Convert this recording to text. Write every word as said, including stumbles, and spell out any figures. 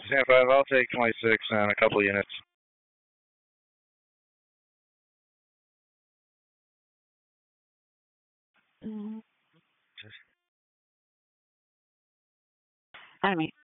Stand five, I'll take twenty-six and a couple units. Mm, enemy.